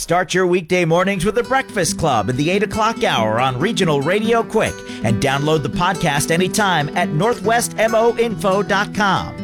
Start your weekday mornings with the Breakfast Club in the 8 o'clock hour on Regional Radio Quick, and download the podcast anytime at northwestmoinfo.com.